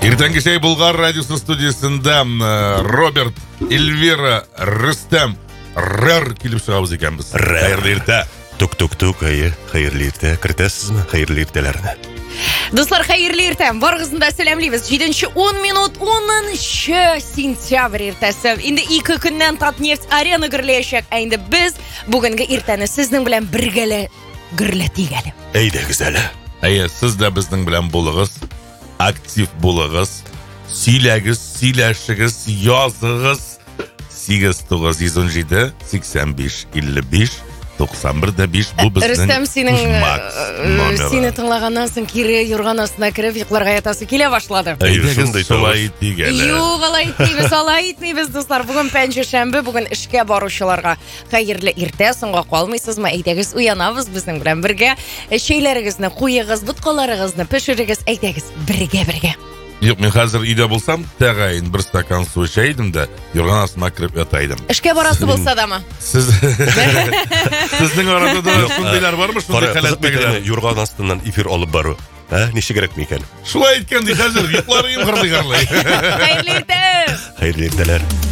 Ертеңгі шай Бұлғар радиосы студиясында Роберт, Эльвира, Рүстем Рэр келіп шығабыз екенбіз. Қайырлы ерте. Тук-тук-тук, қайырлы ерте. Кіртесіз ме қайырлы ертелеріне? Достар, қайырлы ерте. Барғызында сәлемлейбіз. 7-10 минут 10 сентябрь ертесі. Енді 2 күннен Татнефть арена гірлешек. Әйінді біз бүгінгі ертені сіздің білен біргелі гірлетігелі. Әйді güzелі. Сіз де біздің білен болығыз. Актив болығыз, сөйләгіз, сөйләшігіз, язығыз. 8-9-117 85-55 91-5 бұл біздің Рүстем, сені тыңлағаннан соң кері юрған астына кіріп ұйқыларға ятасы келе башлады. Солай етмейгелі. Солай етмейбіз, достар. Бүгін пәнші шәмбі, бүгін ішке барушыларға қайырлы ерте, соңға қалмайсыз ма? Әйдегіз уянабыз біздің білен бірге. Шейлеріңізні қойығыз, бұтқаларыңызны пішірігіз, әйдегіз бірге. Жоқ, мен қазір үйде болсам, тәғайын бір стакан су ішейдім де, юрған астыма кіріп ятайдым. Ішке барасы болса да ма? Сіздің арада да сондайлар бар ма? Қызық бекені юрған астынан эфир алып бару. Неше керек ме екен? Шулай еткенде қазір, ұйқылары қарлай. Қайырлы ерте! Қайырлы ертелер.